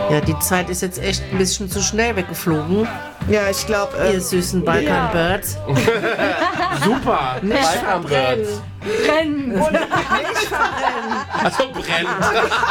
Ja, die Zeit ist jetzt echt ein bisschen zu schnell weggeflogen. Ja, ich glaube. Ihr süßen Balkan-Birds. Super. Nicht Balkan verbrennen. Brennen. Nicht verbrennen. Also brennt.